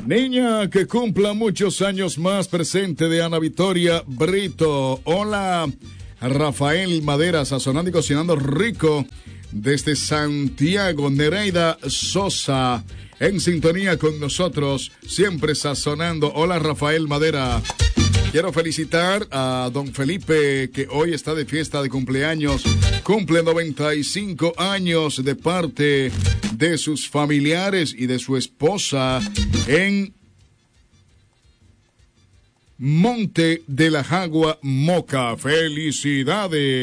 Niña que cumpla muchos años más, presente de Ana Victoria Brito. Hola, Rafael Madera, sazonando y cocinando rico desde Santiago. Nereida Sosa, en sintonía con nosotros, siempre sazonando. Hola, Rafael Madera. Quiero felicitar a don Felipe, que hoy está de fiesta de cumpleaños. Cumple 95 años de parte de sus familiares y de su esposa en Monte de la Jagua, Moca. ¡Felicidades!